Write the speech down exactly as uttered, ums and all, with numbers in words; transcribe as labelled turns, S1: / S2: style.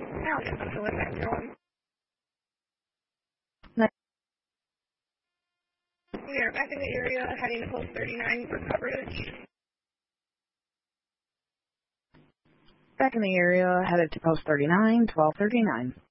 S1: Now just something with that going. We are back in the area, heading to post thirty-nine for coverage.
S2: Back in the area, headed to post thirty-nine, twelve thirty-nine.